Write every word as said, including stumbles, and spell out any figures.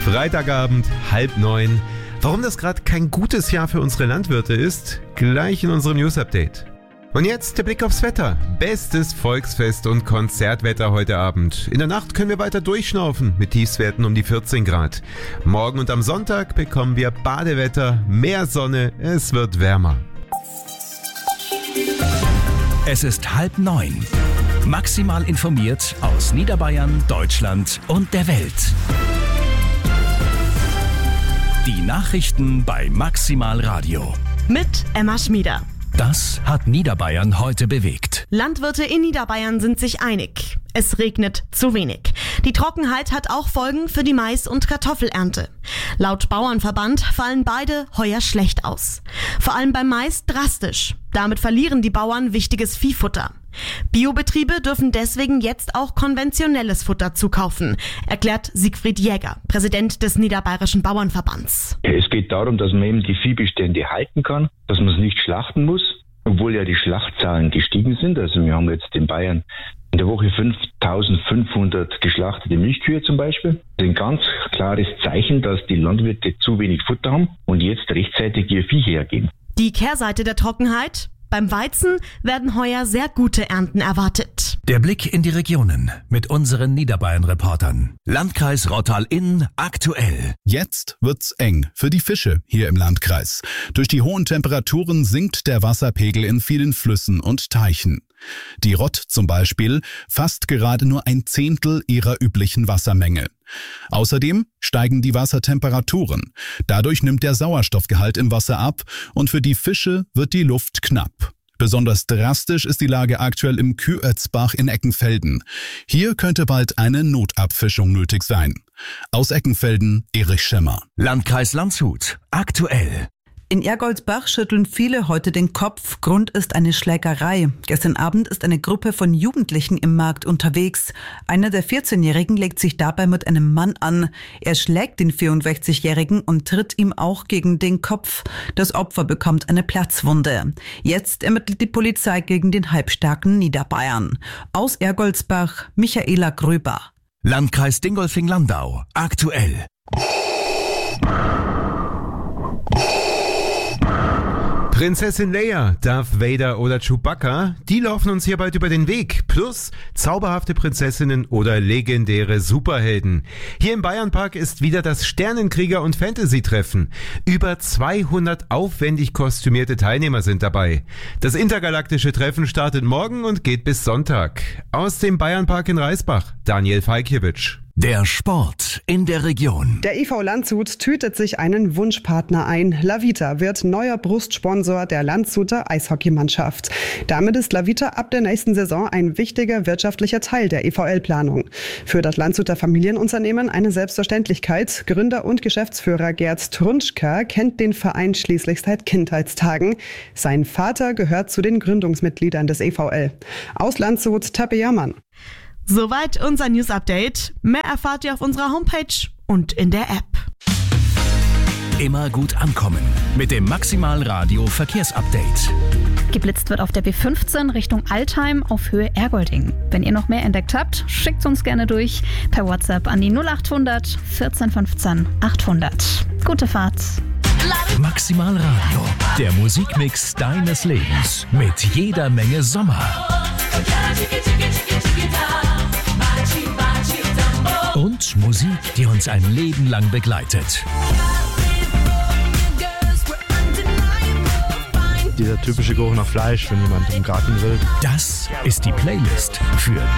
Freitagabend, halb neun. Warum das gerade kein gutes Jahr für unsere Landwirte ist, gleich in unserem News-Update. Und jetzt der Blick aufs Wetter. Bestes Volksfest- und Konzertwetter heute Abend. In der Nacht können wir weiter durchschnaufen mit Tiefstwerten um die vierzehn Grad. Morgen und am Sonntag bekommen wir Badewetter, mehr Sonne, es wird wärmer. Es ist halb neun. Maximal informiert aus Niederbayern, Deutschland und der Welt. Die Nachrichten bei Maximal Radio. Mit Emma Schmieder. Das hat Niederbayern heute bewegt. Landwirte in Niederbayern sind sich einig. Es regnet zu wenig. Die Trockenheit hat auch Folgen für die Mais- und Kartoffelernte. Laut Bauernverband fallen beide heuer schlecht aus. Vor allem beim Mais drastisch. Damit verlieren die Bauern wichtiges Viehfutter. Biobetriebe dürfen deswegen jetzt auch konventionelles Futter zukaufen, erklärt Siegfried Jäger, Präsident des Niederbayerischen Bauernverbands. Es geht darum, dass man eben die Viehbestände halten kann, dass man es nicht schlachten muss, obwohl ja die Schlachtzahlen gestiegen sind. Also wir haben jetzt in Bayern in der Woche fünftausendfünfhundert geschlachtete Milchkühe zum Beispiel. Das ist ein ganz klares Zeichen, dass die Landwirte zu wenig Futter haben und jetzt rechtzeitig ihr Vieh hergeben. Die Kehrseite der Trockenheit? Beim Weizen werden heuer sehr gute Ernten erwartet. Der Blick in die Regionen mit unseren Niederbayern-Reportern. Landkreis Rottal-Inn aktuell. Jetzt wird's eng für die Fische hier im Landkreis. Durch die hohen Temperaturen sinkt der Wasserpegel in vielen Flüssen und Teichen. Die Rott zum Beispiel fasst gerade nur ein Zehntel ihrer üblichen Wassermenge. Außerdem steigen die Wassertemperaturen. Dadurch nimmt der Sauerstoffgehalt im Wasser ab und für die Fische wird die Luft knapp. Besonders drastisch ist die Lage aktuell im Kühötzbach in Eckenfelden. Hier könnte bald eine Notabfischung nötig sein. Aus Eckenfelden, Erich Schemmer. Landkreis Landshut aktuell. In Ergoldsbach schütteln viele heute den Kopf. Grund ist eine Schlägerei. Gestern Abend ist eine Gruppe von Jugendlichen im Markt unterwegs. Einer der vierzehnjährigen legt sich dabei mit einem Mann an. Er schlägt den vierundsechzigjährigen und tritt ihm auch gegen den Kopf. Das Opfer bekommt eine Platzwunde. Jetzt ermittelt die Polizei gegen den halbstarken Niederbayern. Aus Ergoldsbach, Michaela Gröber. Landkreis Dingolfing-Landau aktuell. Prinzessin Leia, Darth Vader oder Chewbacca, die laufen uns hier bald über den Weg. Plus zauberhafte Prinzessinnen oder legendäre Superhelden. Hier im Bayernpark ist wieder das Sternenkrieger- und Fantasy-Treffen. Über zweihundert aufwendig kostümierte Teilnehmer sind dabei. Das intergalaktische Treffen startet morgen und geht bis Sonntag. Aus dem Bayernpark in Reisbach, Daniel Falkiewicz. Der Sport in der Region. Der I V Landshut tütet sich einen Wunschpartner ein. Lavita wird neuer Brustsponsor der Landshuter Eishockeymannschaft. Damit ist Lavita ab der nächsten Saison ein wichtiger wirtschaftlicher Teil der E V L-Planung. Für das Landshuter Familienunternehmen eine Selbstverständlichkeit. Gründer und Geschäftsführer Gerd Trunschka kennt den Verein schließlich seit Kindheitstagen. Sein Vater gehört zu den Gründungsmitgliedern des E V L. Aus Landshut, Tappe Jamann. Soweit unser News-Update. Mehr erfahrt ihr auf unserer Homepage und in der App. Immer gut ankommen mit dem Maximal Radio Verkehrsupdate. Geblitzt wird auf der B fünfzehn Richtung Altheim auf Höhe Ergolding. Wenn ihr noch mehr entdeckt habt, schickt uns gerne durch per WhatsApp an die null achthundert vierzehn fünfzehn achthundert. Gute Fahrt. Maximal Radio, der Musikmix deines Lebens mit jeder Menge Sommer. Und Musik, die uns ein Leben lang begleitet. Dieser typische Geruch nach Fleisch, wenn jemand im Garten will. Das ist die Playlist für